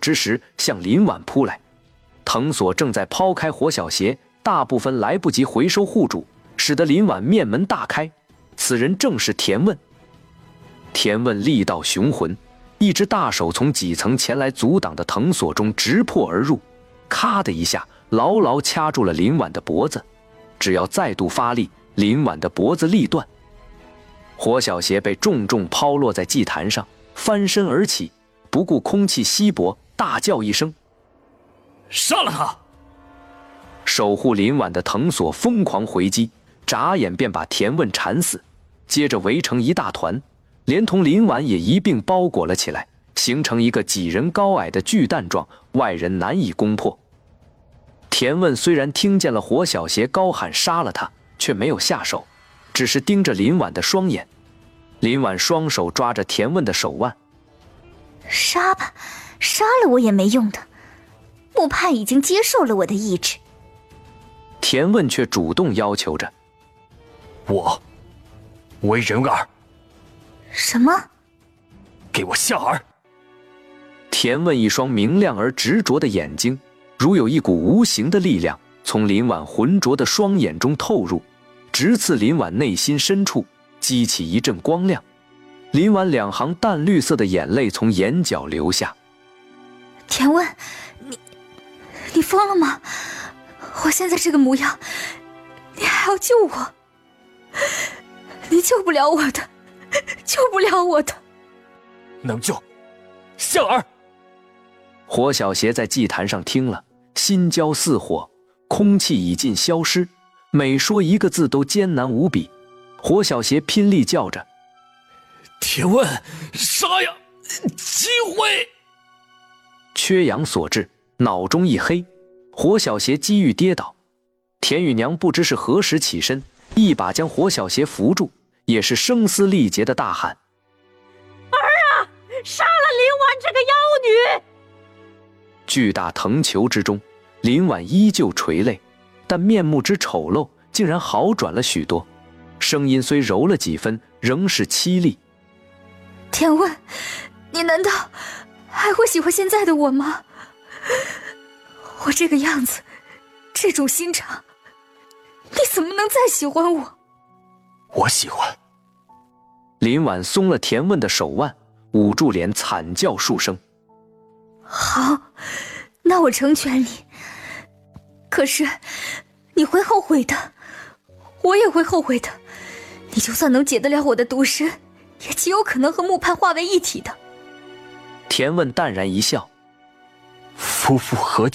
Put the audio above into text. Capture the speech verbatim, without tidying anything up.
之时向林婉扑来。藤索正在抛开火小邪，大部分来不及回收护主，使得林婉面门大开。此人正是田问。田问力道雄浑，一只大手从几层前来阻挡的藤索中直破而入，咔的一下牢牢掐住了林婉的脖子。只要再度发力，林婉的脖子立断。火小邪被重重抛落在祭坛上，翻身而起，不顾空气稀薄，大叫一声：“ 杀了他！” 守护林婉的藤索疯狂回击，眨眼便把田问缠死，接着围成一大团，连同林婉也一并包裹了起来，形成一个几人高矮的巨蛋状，外人难以攻破。田问虽然听见了火小邪高喊杀了他，却没有下手，只是盯着林婉的双眼。林婉双手抓着田问的手腕：“ 杀吧，杀了我也没用的。木盼已经接受了我的意志。” 田问却主动要求着：“ 我为人儿。”“ 什么？”“ 给我下饵！” 田问一双明亮而执着的眼睛，如有一股无形的力量从林婉浑浊的双眼中透入，直刺林婉内心深处，激起一阵光亮。林婉两行淡绿色的眼泪从眼角流下。 “田问，你你疯了吗？我现在这个模样，你还要救我？你救不了我的，救不了我的。”“ 能救，下饵！” 火小邪在祭坛上听了，心焦似火，空气已近消失，每说一个字都艰难无比。火小邪拼力叫着：“ 田问，杀呀！机会！” 缺氧所致，脑中一黑，火小邪机遇跌倒。田雨娘不知是何时起身，一把将火小邪扶住，也是声嘶力竭的大喊：“ 儿啊，杀了林婉这个妖女！” 巨大藤球之中，林婉依旧垂泪，但面目之丑陋竟然好转了许多，声音虽柔了几分，仍是凄厉：“ 田问，你难道还会喜欢现在的我吗？我这个样子，这种心肠，你怎么能再喜欢我？”“ 我喜欢。” 林婉松了田问的手腕，捂住脸惨叫数声。 “好，那我成全你。可是你会后悔的，我也会后悔的。你就算能解得了我的毒身，也极有可能和木盼化为一体的。” 田问淡然一笑：“ 夫复何求？”